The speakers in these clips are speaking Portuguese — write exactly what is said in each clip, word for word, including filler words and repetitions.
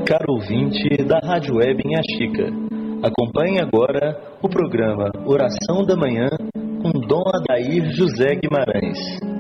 Caro ouvinte da Rádio Web Minha Chica, acompanhe agora o programa Oração da Manhã com Dom Adair José Guimarães.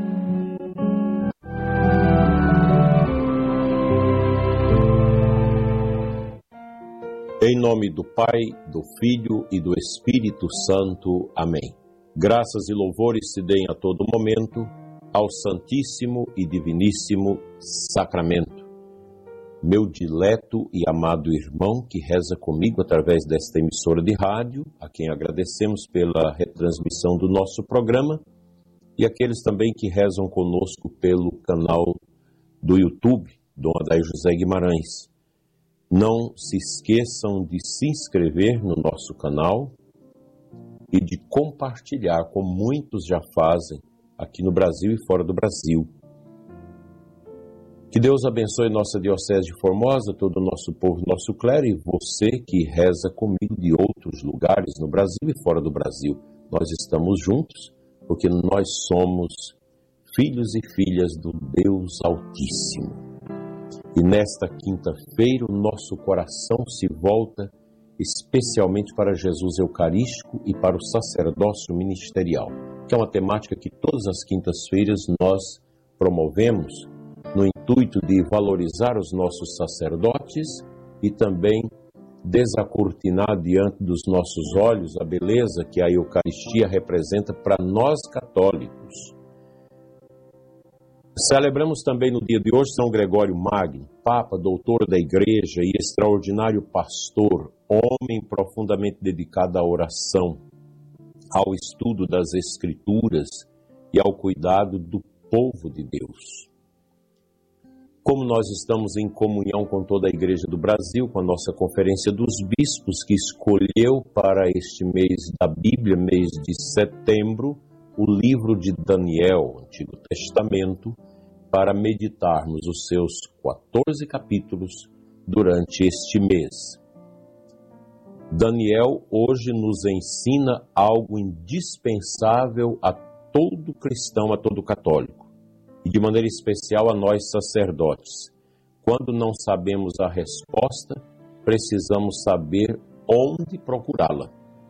Em nome do Pai, do Filho e do Espírito Santo. Amém. Graças e louvores se deem a todo momento ao Santíssimo e Diviníssimo Sacramento. Meu dileto e amado irmão que reza comigo através desta emissora de rádio, a quem agradecemos pela retransmissão do nosso programa, e aqueles também que rezam conosco pelo canal do YouTube, Dom Adair José Guimarães. Não se esqueçam de se inscrever no nosso canal e de compartilhar, como muitos já fazem aqui no Brasil e fora do Brasil. Que Deus abençoe nossa Diocese de Formosa, todo o nosso povo, nosso clero, e você que reza comigo de outros lugares no Brasil e fora do Brasil. Nós estamos juntos porque nós somos filhos e filhas do Deus Altíssimo. E nesta quinta-feira o nosso coração se volta especialmente para Jesus Eucarístico e para o sacerdócio ministerial, que é uma temática que todas as quintas-feiras nós promovemos no intuito de valorizar os nossos sacerdotes e também desacortinar diante dos nossos olhos a beleza que a Eucaristia representa para nós católicos. Celebramos também no dia de hoje São Gregório Magno, Papa, doutor da Igreja e extraordinário pastor, homem profundamente dedicado à oração, ao estudo das Escrituras e ao cuidado do povo de Deus. Como nós estamos em comunhão com toda a Igreja do Brasil, com a nossa Conferência dos Bispos, que escolheu para este mês da Bíblia, mês de setembro, o livro de Daniel, Antigo Testamento, para meditarmos os seus quatorze capítulos durante este mês. Daniel hoje nos ensina algo indispensável a todo cristão, a todo católico, e de maneira especial a nós sacerdotes. Quando não sabemos a resposta, precisamos saber onde procurá-la.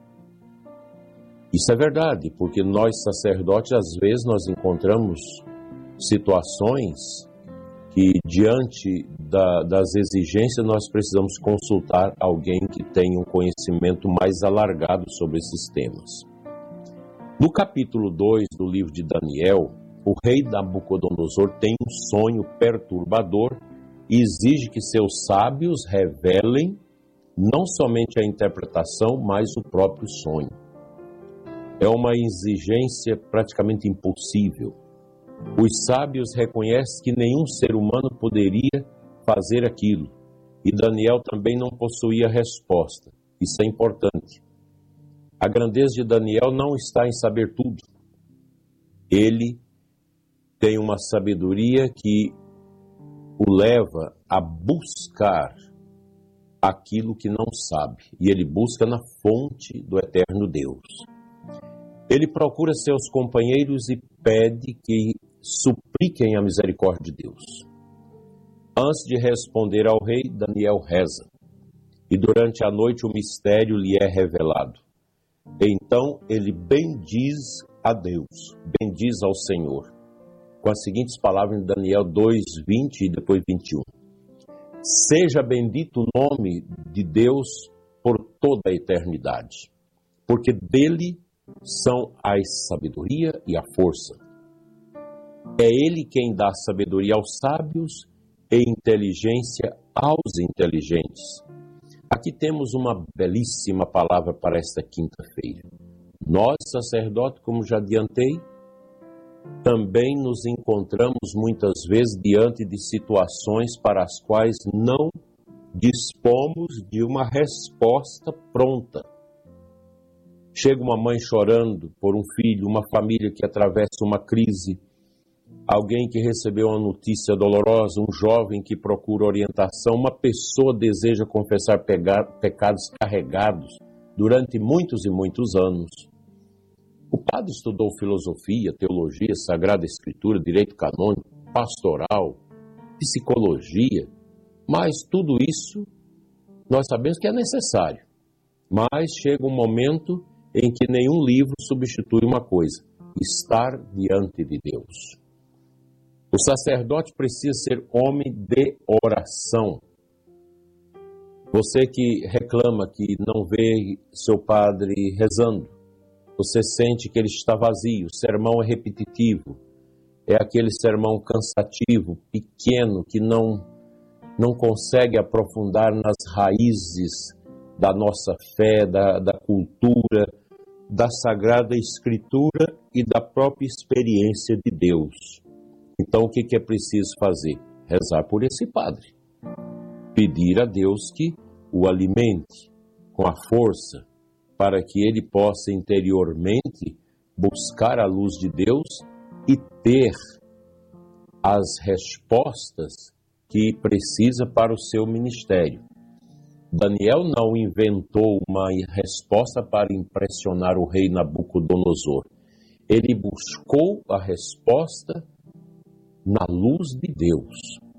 Isso é verdade, porque nós sacerdotes, às vezes, nós encontramos situações que, diante da, das exigências, nós precisamos consultar alguém que tenha um conhecimento mais alargado sobre esses temas. No capítulo dois do livro de Daniel, o rei Nabucodonosor tem um sonho perturbador e exige que seus sábios revelem não somente a interpretação, mas o próprio sonho. É uma exigência praticamente impossível. Os sábios reconhecem que nenhum ser humano poderia fazer aquilo, e Daniel também não possuía resposta. Isso é importante. A grandeza de Daniel não está em saber tudo. Ele tem uma sabedoria que o leva a buscar aquilo que não sabe, e ele busca na fonte do eterno Deus. Ele procura seus companheiros e pede que supliquem a misericórdia de Deus. Antes de responder ao rei, Daniel reza, e durante a noite o mistério lhe é revelado. Então ele bendiz a Deus, bendiz ao Senhor, com as seguintes palavras em Daniel dois, vinte e depois vinte e um. Seja bendito o nome de Deus por toda a eternidade, porque dele são a sabedoria e a força. É ele quem dá sabedoria aos sábios e inteligência aos inteligentes. Aqui temos uma belíssima palavra para esta quinta-feira. Nós, sacerdotes, como já adiantei, também nos encontramos muitas vezes diante de situações para as quais não dispomos de uma resposta pronta. Chega uma mãe chorando por um filho, uma família que atravessa uma crise, alguém que recebeu uma notícia dolorosa, um jovem que procura orientação, uma pessoa deseja confessar pecados carregados durante muitos e muitos anos. O padre estudou filosofia, teologia, sagrada escritura, direito canônico, pastoral, psicologia, Mas tudo isso nós sabemos que é necessário. Mas chega um momento em que nenhum livro substitui uma coisa: estar diante de Deus. O sacerdote precisa ser homem de oração. Você que reclama que não vê seu padre rezando, você sente que ele está vazio, o sermão é repetitivo, é aquele sermão cansativo, pequeno, que não, não consegue aprofundar nas raízes da nossa fé, da, da cultura, da Sagrada Escritura e da própria experiência de Deus. Então, o que, que é preciso fazer? Rezar por esse padre. Pedir a Deus que o alimente com a força para que ele possa interiormente buscar a luz de Deus e ter as respostas que precisa para o seu ministério. Daniel não inventou uma resposta para impressionar o rei Nabucodonosor. Ele buscou a resposta na luz de Deus.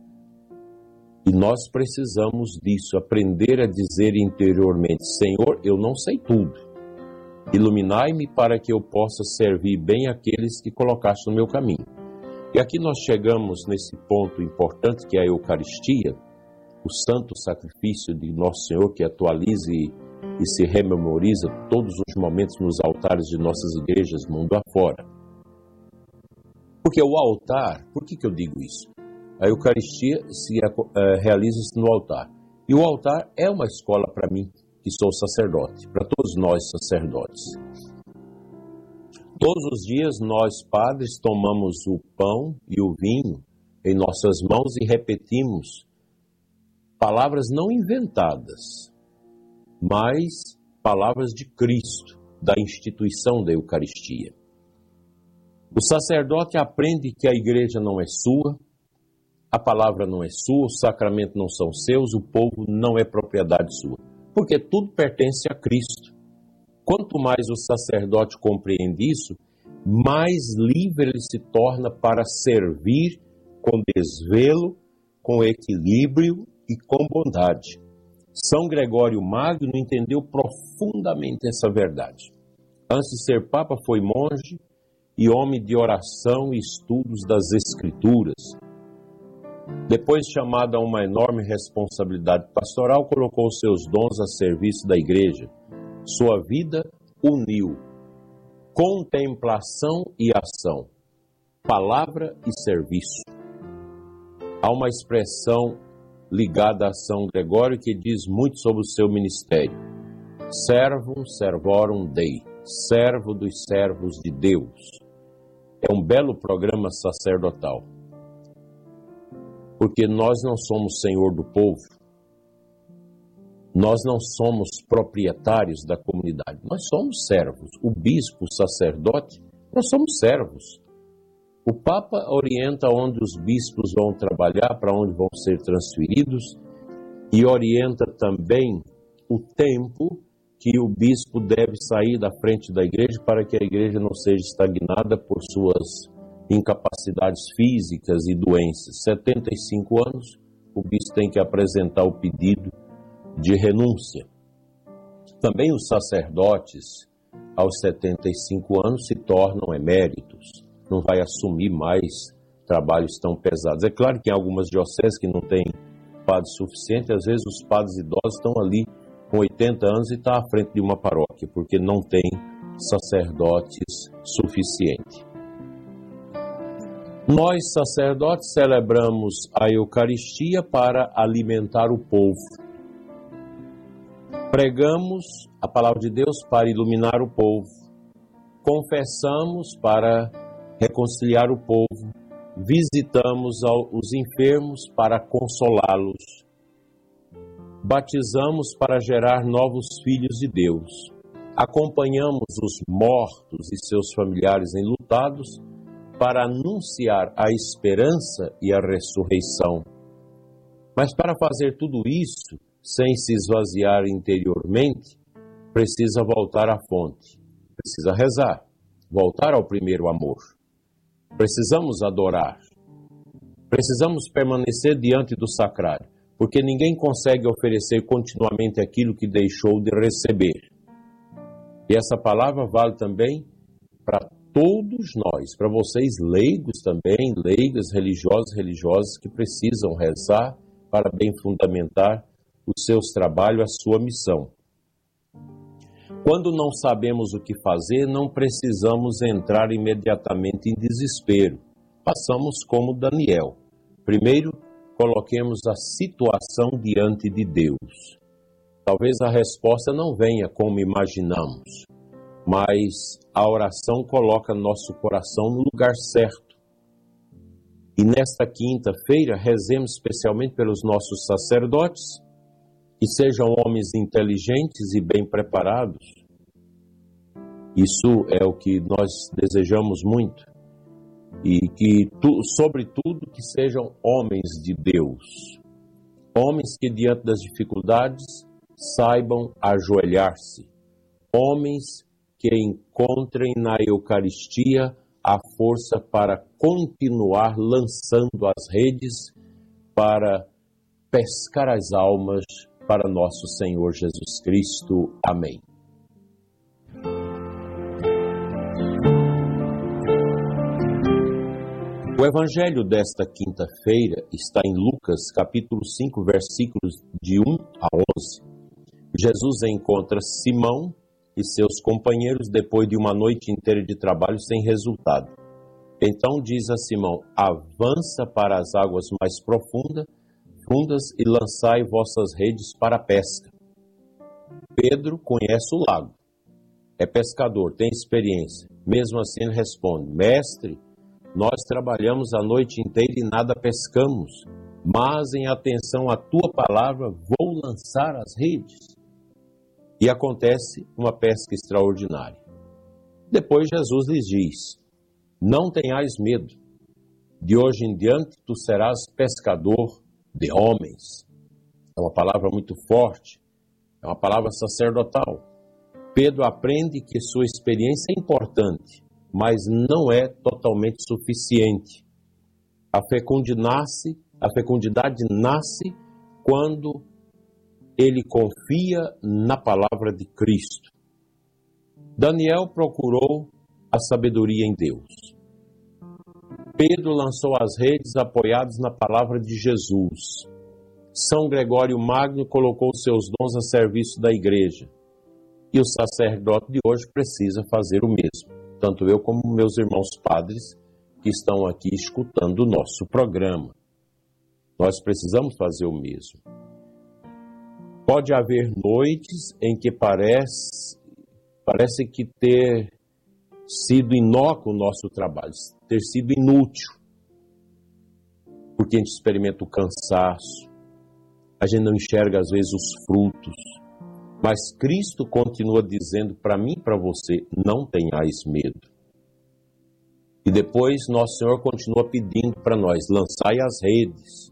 E nós precisamos disso, aprender a dizer interiormente: Senhor, eu não sei tudo. Iluminai-me para que eu possa servir bem aqueles que colocaste no meu caminho. E aqui nós chegamos nesse ponto importante que é a Eucaristia, o santo sacrifício de Nosso Senhor que atualiza e, e se rememoriza todos os momentos nos altares de nossas igrejas, mundo afora. Porque o altar, por que, que eu digo isso? A Eucaristia se uh, realiza-se no altar. E o altar é uma escola para mim, que sou sacerdote, para todos nós sacerdotes. Todos os dias nós, padres, tomamos o pão e o vinho em nossas mãos e repetimos palavras não inventadas, mas palavras de Cristo, da instituição da Eucaristia. O sacerdote aprende que a igreja não é sua, a palavra não é sua, os sacramentos não são seus, o povo não é propriedade sua, porque tudo pertence a Cristo. Quanto mais o sacerdote compreende isso, mais livre ele se torna para servir com desvelo, com equilíbrio e com bondade. São Gregório Magno entendeu profundamente essa verdade. Antes de ser papa, foi monge e homem de oração e estudos das Escrituras. Depois, chamado a uma enorme responsabilidade pastoral, colocou seus dons a serviço da igreja. Sua vida uniu contemplação e ação, palavra e serviço. Há uma expressão ligada a São Gregório que diz muito sobre o seu ministério. Servum servorum Dei, servo dos servos de Deus. É um belo programa sacerdotal. Porque nós não somos senhor do povo. Nós não somos proprietários da comunidade. Nós somos servos. O bispo, o sacerdote, nós somos servos. O Papa orienta onde os bispos vão trabalhar, para onde vão ser transferidos, e orienta também o tempo que o bispo deve sair da frente da igreja para que a igreja não seja estagnada por suas incapacidades físicas e doenças. setenta e cinco anos, o bispo tem que apresentar o pedido de renúncia. Também os sacerdotes, aos setenta e cinco anos, se tornam eméritos. Não vai assumir mais trabalhos tão pesados. É claro que em algumas dioceses que não tem padre suficiente, às vezes os padres idosos estão ali com oitenta anos e estão à frente de uma paróquia, porque não tem sacerdotes suficiente. Nós, sacerdotes, celebramos a Eucaristia para alimentar o povo. Pregamos a palavra de Deus para iluminar o povo. Confessamos para reconciliar o povo. Visitamos os enfermos para consolá-los. Batizamos para gerar novos filhos de Deus. Acompanhamos os mortos e seus familiares enlutados para anunciar a esperança e a ressurreição. Mas para fazer tudo isso, sem se esvaziar interiormente, precisa voltar à fonte, precisa rezar, voltar ao primeiro amor. Precisamos adorar, precisamos permanecer diante do sacrário. porque ninguém consegue oferecer continuamente aquilo que deixou de receber. E essa palavra vale também para todos nós, para vocês leigos também, leigas, religiosos, religiosas que precisam rezar para bem fundamentar os seus trabalhos, a sua missão. Quando não sabemos o que fazer, não precisamos entrar imediatamente em desespero. Passamos como Daniel. Primeiro, coloquemos a situação diante de Deus. Talvez a resposta não venha como imaginamos, mas a oração coloca nosso coração no lugar certo. E nesta quinta-feira, rezemos especialmente pelos nossos sacerdotes, que sejam homens inteligentes e bem preparados. Isso é o que nós desejamos muito. E que, tu, sobretudo, que sejam homens de Deus. Homens que, diante das dificuldades, saibam ajoelhar-se. Homens que encontrem na Eucaristia a força para continuar lançando as redes para pescar as almas para nosso Senhor Jesus Cristo. Amém. O evangelho desta quinta-feira está em Lucas, capítulo cinco, versículos de um a onze. Jesus encontra Simão e seus companheiros depois de uma noite inteira de trabalho sem resultado. Então diz a Simão: avança para as águas mais profundas, fundas e lançai vossas redes para a pesca. Pedro conhece o lago, é pescador, tem experiência. Mesmo assim ele responde: mestre, nós trabalhamos a noite inteira e nada pescamos, mas em atenção à tua palavra vou lançar as redes. E acontece uma pesca extraordinária. Depois Jesus lhes diz: não tenhais medo, de hoje em diante tu serás pescador de homens. É uma palavra muito forte, é uma palavra sacerdotal. Pedro aprende que sua experiência é importante, mas não é totalmente suficiente. A fecundidade nasce, a fecundidade nasce quando ele confia na palavra de Cristo. Daniel procurou a sabedoria em Deus. Pedro lançou as redes apoiadas na palavra de Jesus. São Gregório Magno colocou seus dons a serviço da igreja. E o sacerdote de hoje precisa fazer o mesmo. Tanto eu como meus irmãos padres que estão aqui escutando o nosso programa. Nós precisamos fazer o mesmo. Pode haver noites em que parece, parece que ter sido inócuo o nosso trabalho, ter sido inútil, porque a gente experimenta o cansaço, a gente não enxerga às vezes os frutos, mas Cristo continua dizendo para mim e para você: não tenhais medo. E depois Nosso Senhor continua pedindo para nós: lançai as redes.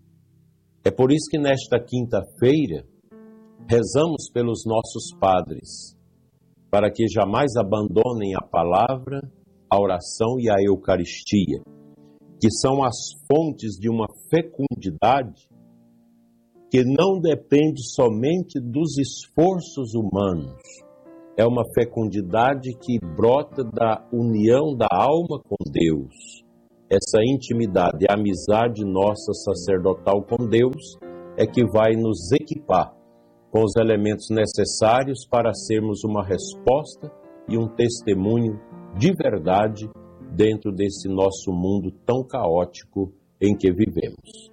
É por isso que nesta quinta-feira rezamos pelos nossos padres, para que jamais abandonem a palavra, a oração e a Eucaristia, que são as fontes de uma fecundidade que não depende somente dos esforços humanos. É uma fecundidade que brota da união da alma com Deus. Essa intimidade, a amizade nossa sacerdotal com Deus é que vai nos equipar com os elementos necessários para sermos uma resposta e um testemunho de verdade dentro desse nosso mundo tão caótico em que vivemos.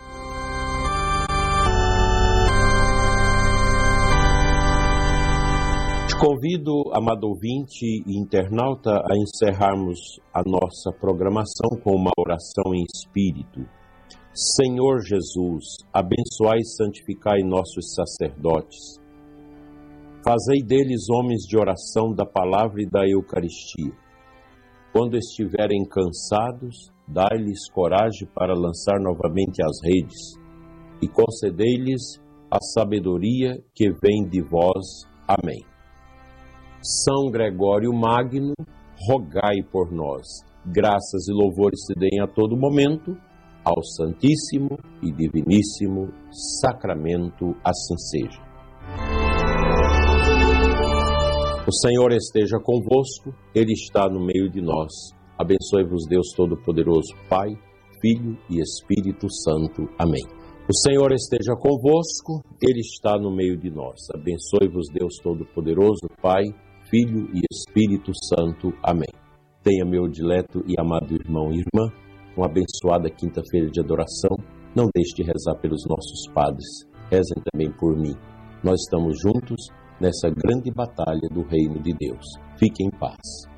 Te convido, amado ouvinte e internauta, a encerrarmos a nossa programação com uma oração em espírito. Senhor Jesus, abençoai e santificai nossos sacerdotes. Fazei deles homens de oração da palavra e da Eucaristia. Quando estiverem cansados, dai-lhes coragem para lançar novamente as redes e concedei-lhes a sabedoria que vem de vós. Amém. São Gregório Magno, rogai por nós. Graças e louvores se deem a todo momento ao Santíssimo e Diviníssimo Sacramento, assim seja. O Senhor esteja convosco, Ele está no meio de nós. Abençoe-vos Deus Todo-Poderoso, Pai, Filho e Espírito Santo. Amém. O Senhor esteja convosco, Ele está no meio de nós. Abençoe-vos Deus Todo-Poderoso, Pai, Filho e Espírito Santo. Amém. Tenha, meu dileto e amado irmão e irmã, uma abençoada quinta-feira de adoração. Não deixe de rezar pelos nossos padres. Rezem também por mim. Nós estamos juntos nessa grande batalha do reino de Deus. Fiquem em paz.